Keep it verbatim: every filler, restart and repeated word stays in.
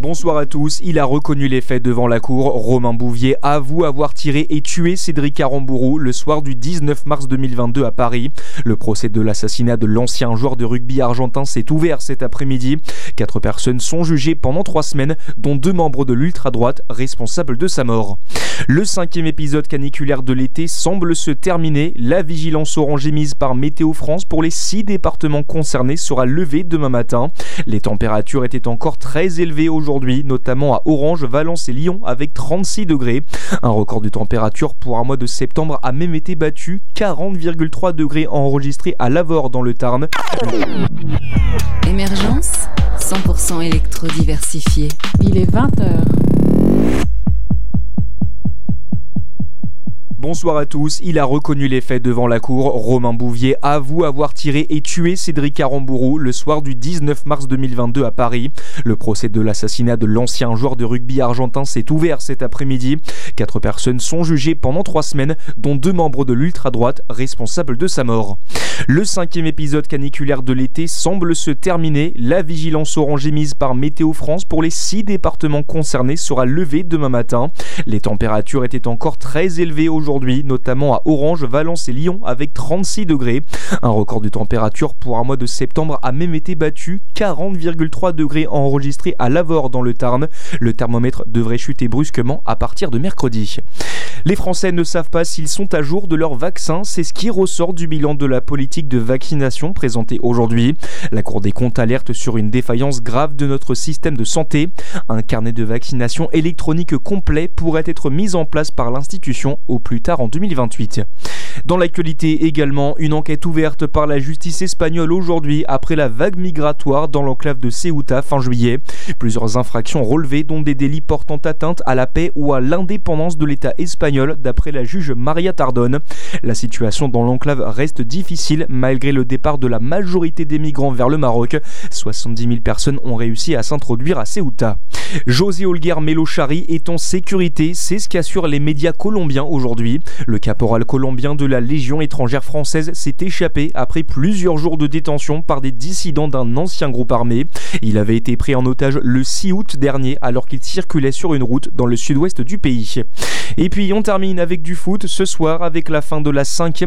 Bonsoir à tous, il a reconnu les faits devant la cour. Romain Bouvier avoue avoir tiré et tué Cédric Aramburu le soir du dix-neuf mars deux mille vingt-deux à Paris. Le procès de l'assassinat de l'ancien joueur de rugby argentin s'est ouvert cet après-midi. Quatre personnes sont jugées pendant trois semaines, dont deux membres de l'ultra-droite responsables de sa mort. Le cinquième épisode caniculaire de l'été semble se terminer. La vigilance orange émise par Météo France pour les six départements concernés sera levée demain matin. Les températures étaient encore très élevées aujourd'hui, notamment à Orange, Valence et Lyon avec trente-six degrés. Un record de température pour un mois de septembre a même été battu, quarante virgule trois degrés enregistrés à Lavore dans le Tarn. Émergence, cent pour cent électro-diversifié. Il est vingt heures. Bonsoir à tous, il a reconnu les faits devant la cour. Romain Bouvier avoue avoir tiré et tué Cédric Aramburu le soir du dix-neuf mars deux mille vingt-deux à Paris. Le procès de l'assassinat de l'ancien joueur de rugby argentin s'est ouvert cet après-midi. Quatre personnes sont jugées pendant trois semaines, dont deux membres de l'ultra-droite responsables de sa mort. Le cinquième épisode caniculaire de l'été semble se terminer. La vigilance orange émise par Météo France pour les six départements concernés sera levée demain matin. Les températures étaient encore très élevées aujourd'hui. Aujourd'hui, notamment à Orange, Valence et Lyon avec trente-six degrés. Un record de température pour un mois de septembre a même été battu, quarante virgule trois degrés enregistrés à Lavore dans le Tarn. Le thermomètre devrait chuter brusquement à partir de mercredi. Les Français ne savent pas s'ils sont à jour de leur vaccin, c'est ce qui ressort du bilan de la politique de vaccination présentée aujourd'hui. La Cour des comptes alerte sur une défaillance grave de notre système de santé. Un carnet de vaccination électronique complet pourrait être mis en place par l'institution au plus tard en deux mille vingt-huit. Dans l'actualité également, une enquête ouverte par la justice espagnole aujourd'hui après la vague migratoire dans l'enclave de Ceuta fin juillet. Plusieurs infractions relevées dont des délits portant atteinte à la paix ou à l'indépendance de l'État espagnol d'après la juge Maria Tardón. La situation dans l'enclave reste difficile malgré le départ de la majorité des migrants vers le Maroc. soixante-dix mille personnes ont réussi à s'introduire à Ceuta. José Olguer Melochari est en sécurité, c'est ce qu'assurent les médias colombiens aujourd'hui. Le caporal colombien de la Légion étrangère française s'est échappé après plusieurs jours de détention par des dissidents d'un ancien groupe armé. Il avait été pris en otage le six août dernier alors qu'il circulait sur une route dans le sud-ouest du pays. Et puis on termine avec du foot ce soir avec la fin de la cinquième